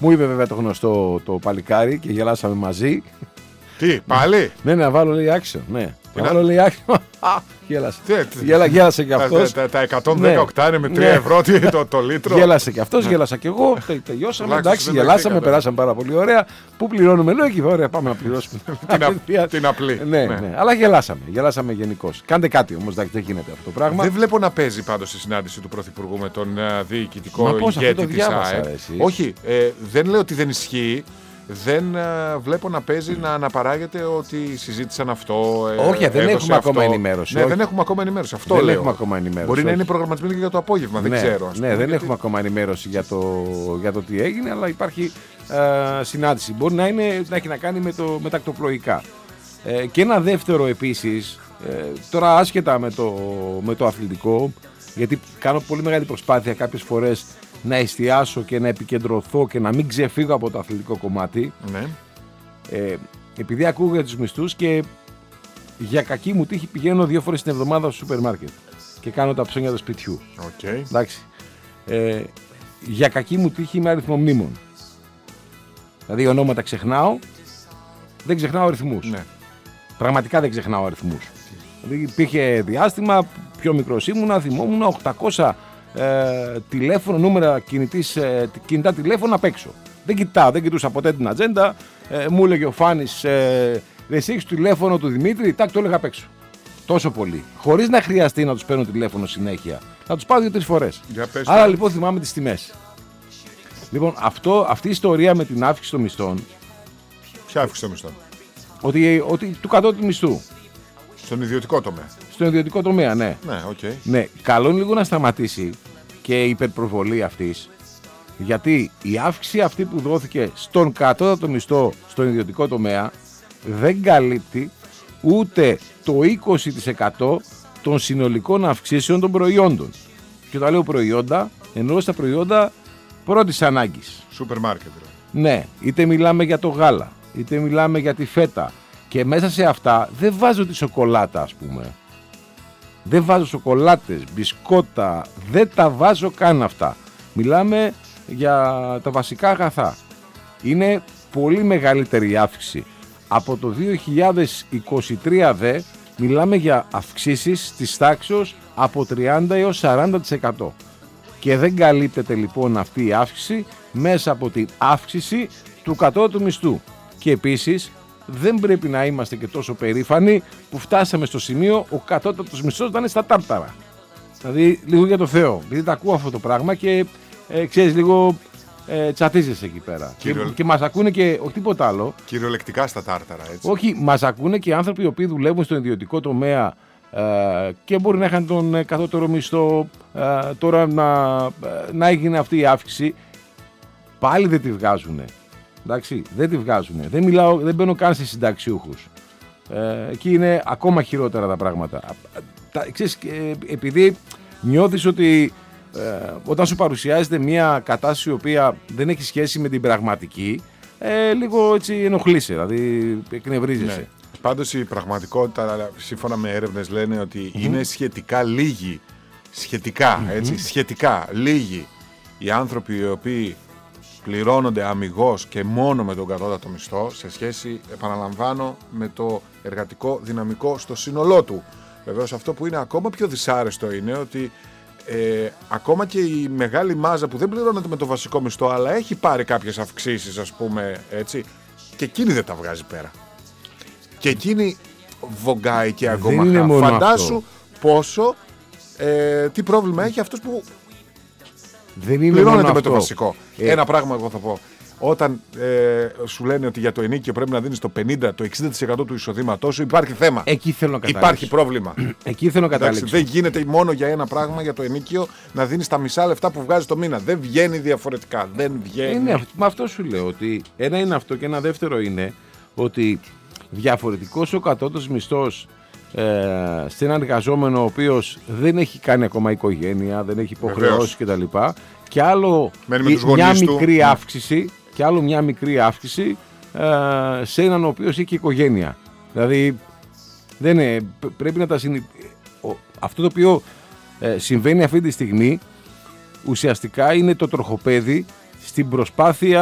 Μου είπε βέβαια το γνωστό το παλικάρι και γελάσαμε μαζί. Τι, πάλι? Ναι, να βάλω λέει action. Ναι. Να βάλω λέει action. Γέλασε. Γέλασε και αυτός. Τα 110 οκτάνια με 3 ευρώ το λίτρο. Γέλασε και αυτός, γέλασα και εγώ. Τελειώσαμε. Εντάξει, γελάσαμε, περάσαμε πάρα πολύ ωραία. Πού πληρώνουμε, λέω εκεί. Ωραία, πάμε να πληρώσουμε. Την απλή. Ναι, αλλά γελάσαμε γενικώς. Κάντε κάτι όμως, δεν γίνεται αυτό το πράγμα. Δεν βλέπω να παίζει πάντως στη συνάντηση του Πρωθυπουργού με τον διοικητικό ηγέτη της ΑΕ. Όχι, δεν λέω ότι δεν ισχύει. Δεν βλέπω να παίζει να αναπαράγεται ότι συζήτησαν αυτό. Όχι, δεν έχουμε ακόμα ενημέρωση. Ναι, δεν έχουμε ακόμα ενημέρωση. Αυτό δεν λέω. Έχουμε ακόμα ενημέρωση. Μπορεί να είναι προγραμματισμένο και για το απόγευμα, δεν ξέρω. Ναι, δεν έχουμε ακόμα ενημέρωση για το τι έγινε, αλλά υπάρχει συνάντηση. Μπορεί να έχει να κάνει με τα ακτοπλοϊκά. Και ένα δεύτερο επίσης, τώρα άσχετα με το αθλητικό, γιατί κάνω πολύ μεγάλη προσπάθεια κάποιες φορές να εστιάσω και να επικεντρωθώ και να μην ξεφύγω από το αθλητικό κομμάτι. Ναι. Επειδή ακούω για τους μισθούς και για κακή μου τύχη πηγαίνω 2 φορές την εβδομάδα στο σούπερ μάρκετ και κάνω τα ψώνια του σπιτιού. Okay. Εντάξει. Για κακή μου τύχη είμαι αριθμομνήμων. Δηλαδή ονόματα ξεχνάω, δεν ξεχνάω αριθμούς. Ναι. Πραγματικά δεν ξεχνάω αριθμούς. Δηλαδή υπήρχε διάστημα, πιο μικρός ήμουνα, θυμόμουν 800 τηλέφωνο, νούμερα κινητά τηλέφωνα απ' έξω. Δεν κοιτούσα ποτέ την ατζέντα. Μου έλεγε ο Φάνης, δεν έχεις τηλέφωνο του Δημήτρη, το έλεγα απ' έξω. Τόσο πολύ. Χωρίς να χρειαστεί να τους παίρνω τηλέφωνο συνέχεια. Να τους πάω 2-3 φορές. Άρα λοιπόν θυμάμαι τις τιμές. Λοιπόν, αυτή η ιστορία με την αύξηση των μισθών. Ποια αύξηση των μισθών? Ότι του κατώτατου μισθού. Στον ιδιωτικό τομέα. Στον ιδιωτικό τομέα, ναι. Ναι, okay. Ναι, καλό είναι λίγο να σταματήσει και η υπερπροβολή αυτής, γιατί η αύξηση αυτή που δόθηκε στον κατώτατο μισθό στον ιδιωτικό τομέα δεν καλύπτει ούτε το 20% των συνολικών αυξήσεων των προϊόντων. Και όταν λέω προϊόντα, εννοώ στα προϊόντα πρώτης ανάγκης. Σούπερ μάρκετ. Ναι, είτε μιλάμε για το γάλα, είτε μιλάμε για τη φέτα. Και μέσα σε αυτά δεν βάζω τη σοκολάτα, ας πούμε. Δεν βάζω σοκολάτες, μπισκότα, δεν τα βάζω καν αυτά. Μιλάμε για τα βασικά αγαθά. Είναι πολύ μεγαλύτερη η αύξηση. Από το 2023 δε μιλάμε για αυξήσεις της τάξης από 30% έως 40%. Και δεν καλύπτεται λοιπόν αυτή η αύξηση μέσα από την αύξηση του κατώτατου μισθού. Και επίσης δεν πρέπει να είμαστε και τόσο περήφανοι που φτάσαμε στο σημείο ο κατώτατος μισθός να είναι στα τάρταρα. Δηλαδή λίγο για το Θεό, επειδή τα ακούω αυτό το πράγμα και ξέρεις λίγο τσατίζεσαι εκεί πέρα. Και μας ακούνε και όχι τίποτα άλλο. Κυριολεκτικά στα τάρταρα, έτσι. Όχι, μας ακούνε και άνθρωποι οι οποίοι δουλεύουν στον ιδιωτικό τομέα και μπορεί να είχαν τον κατώτερο μισθό, τώρα να έγινε αυτή η αύξηση. Πάλι δεν τη βγάζουνε. Εντάξει, δεν τη βγάζουνε. Δεν μπαίνω καν σε συνταξιούχους. Εκεί είναι ακόμα χειρότερα τα πράγματα. Ξέρεις, επειδή νιώθεις ότι όταν σου παρουσιάζεται μια κατάσταση η οποία δεν έχει σχέση με την πραγματική, λίγο έτσι ενοχλείσαι, δηλαδή εκνευρίζεσαι. Ναι. Πάντως η πραγματικότητα, σύμφωνα με έρευνες, λένε ότι είναι σχετικά λίγοι, σχετικά λίγοι οι άνθρωποι οι οποίοι πληρώνονται αμιγώς και μόνο με τον κατώτατο μισθό σε σχέση, επαναλαμβάνω, με το εργατικό δυναμικό στο σύνολό του. Βεβαίως αυτό που είναι ακόμα πιο δυσάρεστο είναι ότι ακόμα και η μεγάλη μάζα που δεν πληρώνεται με το βασικό μισθό αλλά έχει πάρει κάποιες αυξήσεις, ας πούμε, έτσι, και εκείνη δεν τα βγάζει πέρα. Και εκείνη βογκάει και αγκομαχά. Φαντάσου πόσο, τι πρόβλημα έχει αυτός που δεν είναι πληρώνεται με το βασικό. Ένα πράγμα εγώ θα πω. Όταν σου λένε ότι για το ενίκιο πρέπει να δίνεις το 50, το 60% του εισοδήματός σου, υπάρχει θέμα. Εκεί θέλω να καταλήξω. Υπάρχει πρόβλημα. Εκεί θέλω να καταλήξω. Δεν γίνεται μόνο για ένα πράγμα, για το ενίκιο, να δίνεις τα μισά λεφτά που βγάζεις το μήνα. Δεν βγαίνει διαφορετικά. Δεν βγαίνει. Με αυτό σου λέω ότι ένα είναι αυτό και ένα δεύτερο είναι ότι διαφορετικός ο κατώτατος μισθός σε έναν εργαζόμενο ο οποίος δεν έχει κάνει ακόμα οικογένεια, δεν έχει υποχρεώσεις κτλ. Και άλλο μια μικρή αύξηση σε έναν ο οποίος έχει οικογένεια. Δηλαδή πρέπει να τα αυτό το οποίο συμβαίνει αυτή τη στιγμή ουσιαστικά είναι το τροχοπέδι στην προσπάθεια